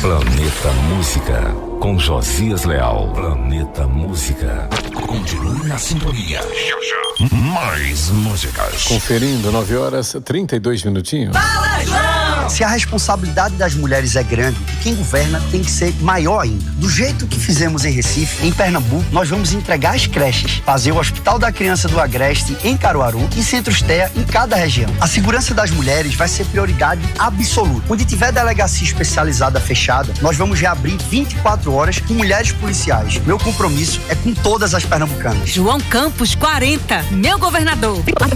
Planeta Música, com Josias Leal. Planeta Música. Continue na sintonia. Já, já. Mais músicas. Conferindo, 9h32. Fala, João! Se a responsabilidade das mulheres é grande, quem governa tem que ser maior ainda. Do jeito que fizemos em Recife, em Pernambuco, nós vamos entregar as creches, fazer o Hospital da Criança do Agreste em Caruaru e Centro Estea em cada região. A segurança das mulheres vai ser prioridade absoluta. Onde tiver delegacia especializada fechada, nós vamos reabrir 24 horas com mulheres policiais. Meu compromisso é com todas as pernambucanas. João Campos 40, meu governador.